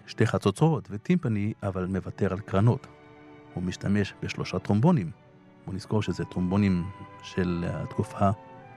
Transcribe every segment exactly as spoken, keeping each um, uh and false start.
שתי חצוצרות וטימפני, אבל מוותר על קרנות. הוא משתמש בשלושה טרומבונים. בוא נזכור שזה טרומבונים של התקופה,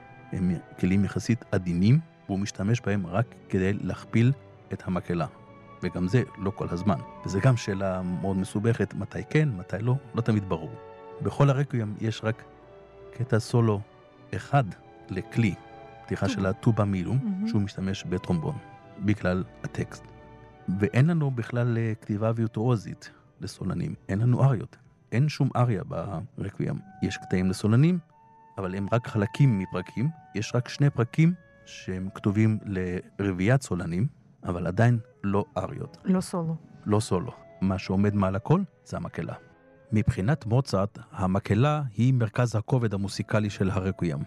הם כלים יחסית עדינים, והוא משתמש בהם רק כדי להכפיל את המקהלה. וגם זה לא כל הזמן. וזה גם שאלה מאוד מסובכת, מתי כן, מתי לא, לא תמיד ברור. בכל הרקוויאם יש רק קטע סולו אחד לכלי, פתיחה של הטובה מילום, mm-hmm. שהוא משתמש בטרומבון, בגלל הטקסט. ואין לנו בכלל כתיבה וירטואוזית לסולנים, אין לנו אריות. אין שום אריה ברקוויאם. יש קטעים לסולנים, אבל הם רק חלקים מפרקים. יש רק שני פרקים שהם כתובים לרביעת סולנים, אבל עדיין לא אריות. לא סולו. לא סולו. מה שעומד מעל הכל זה המקהלה. מבחינת מוצרט, המקהלה היא מרכז הכובד המוסיקלי של הרקוויאם.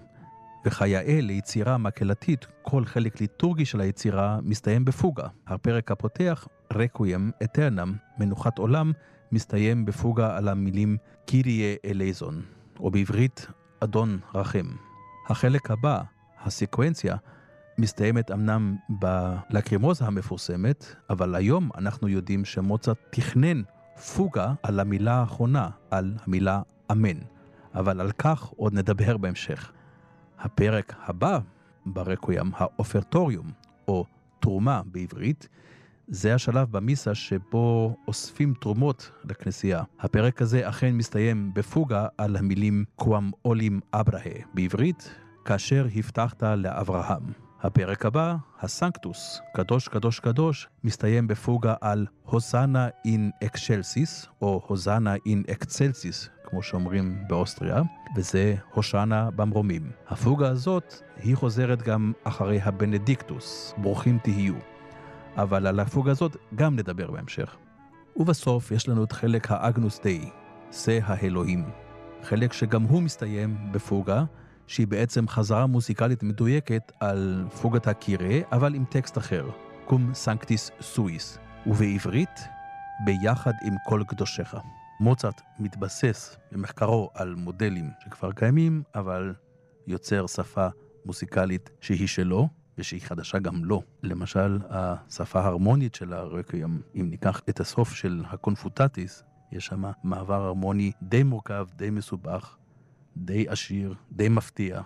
וכיאה ליצירה מקהלתית, כל חלק ליטורגי של היצירה מסתיים בפוגה. הפרק הפותח, רקוויאם אטרנם, מנוחת עולם, מסתיים בפוגה על המילים קיריה אלייזון, או בעברית אדון רחם. החלק הבא, הסקוונציה, מסתיימת אמנם בלקרימוזה המפורסמת, אבל היום אנחנו יודעים שמוצרט תכנן פוגה על המילה האחרונה, על המילה אמן. אבל על כך עוד נדבר בהמשך. הפרק הבא ברקוויאם, האופרטוריום, או תרומה בעברית, זה השלב במיסה שבו אוספים תרומות לכנסייה. הפרק הזה אכן מסתיים בפוגה על המילים קוואם אולים אברהה, בעברית, כאשר הבטחת לאברהם. הפרק הבא, הסנקטוס, קדוש קדוש קדוש, מסתיים בפוגה על הוסנה אין אקסלסיס, או הוזנה אין אקסלסיס, כמו שאומרים באוסטריה, וזה הושענה במרומים. הפוגה הזאת היא חוזרת גם אחרי הבנדיקטוס, ברוכים תהיו. אבל על הפוגה הזאת גם נדבר בהמשך. ובסוף יש לנו את חלק האגנוס דיי, זה האלוהים. חלק שגם הוא מסתיים בפוגה, שהיא בעצם חזרה מוזיקלית מדויקת על פוגת הקירה, אבל עם טקסט אחר, קום סנקטיס סויס, ובעברית, ביחד עם כל קדושך. מוצרט מתבסס במחקרו על מודלים שכבר קיימים, אבל יוצר שפה מוזיקלית שהיא שלו, ושהיא חדשה גם לא. למשל, השפה ההרמונית של הרקוויאם, אם ניקח את הסוף של הקונפוטטיס, יש שם מעבר הרמוני די מורכב, די מסובך, די עשיר, די מפתיע,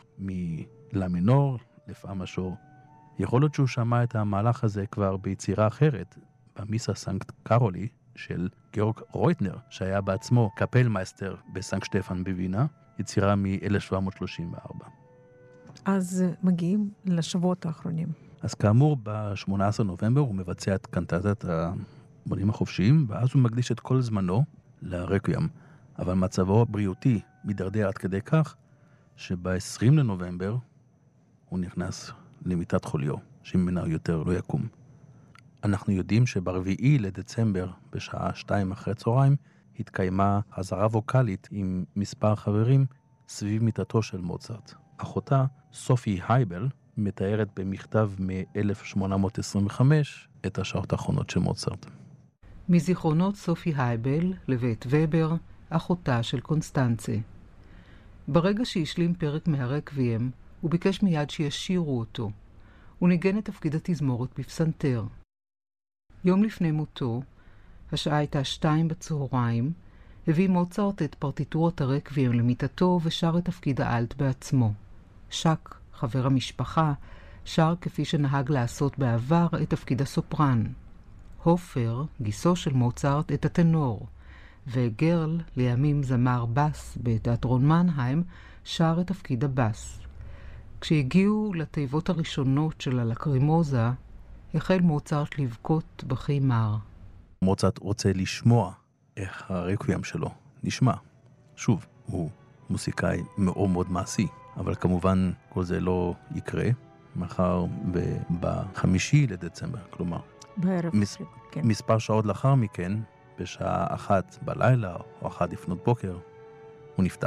מלמינור לפעם משור. יכול להיות שהוא שמע את המהלך הזה כבר ביצירה אחרת, במיסה סנקט קרולי של גיאורג רויטנר, שהיה בעצמו קפלמייסטר בסנקט שטפן בווינה, יצירה מ-אלף שבע מאות שלושים וארבע. אז מגיעים לשבועות האחרונים. אז כאמור, ב-שמונה עשר נובמבר הוא מבצע את קנטטת הבונים החופשיים, ואז הוא מקדיש את כל זמנו לרקוויאם. אבל מצבו הבריאותי מדרדר עד כדי כך, שב-עשרים לנובמבר הוא נכנס למיטת חוליו, שממנה יותר לא יקום. אנחנו יודעים שברביעי לדצמבר, בשעה שתיים אחרי צהריים, התקיימה חזרה ווקלית עם מספר חברים סביב מיטתו של מוצרט. אחותה, סופי הייבל, מתארת במכתב מ-אלף שמונה מאות עשרים וחמש את השעות האחרונות של מוצרט. מזיכרונות סופי הייבל לבית ובר, אחותה של קונסטנצה. ברגע שהשלים פרק מהרקוויאם, הוא ביקש מיד שישירו אותו. הוא ניגן את תפקיד התזמורת בפסנתר. יום לפני מותו, השעה הייתה שתיים בצהריים, הביא מוצרט את פרטיטורת הרקוויאם למיטתו ושר את תפקיד האלט בעצמו. שק, חבר המשפחה, שר כפי שנהג לעשות בעבר את תפקיד הסופרן. הופר, גיסו של מוצרט, את הטנור, וגרל, לימים זמר בס בתיאטרון מנהיים, שר את תפקיד הבס. כשהגיעו לתיבות הראשונות של הלקרימוזה, החל מוצרט לבכות בכי מר. מוצרט רוצה לשמוע איך הרקוויאם שלו נשמע. שוב, הוא מוסיקאי מאוד מאוד מעשי, אבל כמובן כל זה לא יקרה מחר בחמישי לדצמבר, כלומר בערב, מס... כן. מספר שעות לאחר מכן, בשעה אחת בלילה או אחת לפנות בוקר, הוא נפטר.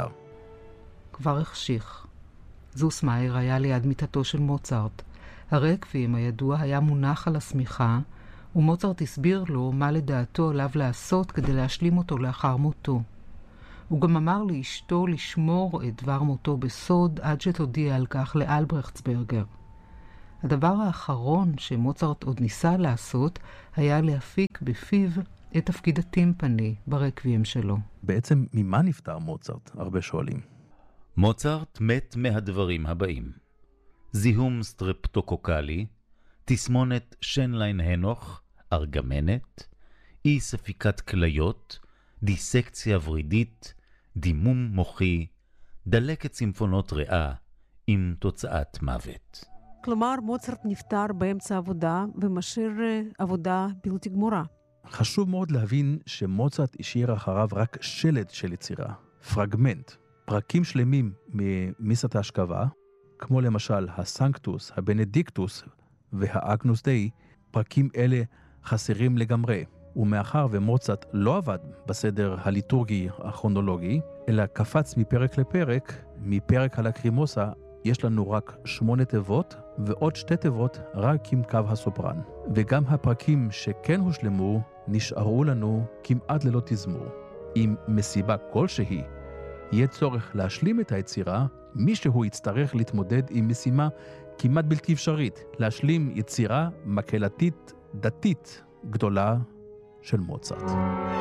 כבר החשיך. זוס מאיר היה ליד מיטתו של מוצרט. הרקוויאם הידוע היה מונח על הסמיכה, ומוצרט הסביר לו מה לדעתו עליו לעשות כדי להשלים אותו לאחר מותו. הוא גם אמר לאשתו לשמור את דבר מותו בסוד עד שתודיע על כך לאלברכטסברגר. הדבר האחרון שמוצרט עוד ניסה לעשות היה להפיק בפיו את תפקיד הטימפני ברקוויאם שלו. בעצם ממה נפטר מוצרט? הרבה שואלים. מוצרט מת מהדברים הבאים: זיהום סטרפטוקוקלי, תסמונת שנליין הנוך, ארגמנת, אי ספיקת כליות, דיסקציה ורידית, דימום מוחי, דלקת סימפונות ריאה עם תוצאת מוות. כלומר, מוצרט נפטר באמצע עבודה ומשאיר עבודה בלתי גמורה. חשוב מאוד להבין שמוצרט השאיר אחריו רק שלד של יצירה, פרגמנט, פרקים שלמים ממיסת ההשכבה, כמו למשל הסנקטוס, הבנדיקטוס והאגנוס דיי. פרקים אלה חסרים לגמרי, ומאחר ומוצרט לא עבד בסדר הליטורגי הכרונולוגי, אלא קפץ מפרק לפרק, מפרק הלקרימוסה יש לנו רק שמונה תיבות ועוד שתי תיבות רק עם קו הסופרן. וגם הפרקים שכן הושלמו נשארו לנו כמעט ללא תזמור. אם מסיבה כלשהי יהיה צורך להשלים את היצירה, מישהו יצטרך להתמודד עם משימה כמעט בלתי אפשרית, להשלים יצירה מקהלתית דתית גדולה של מוצרט.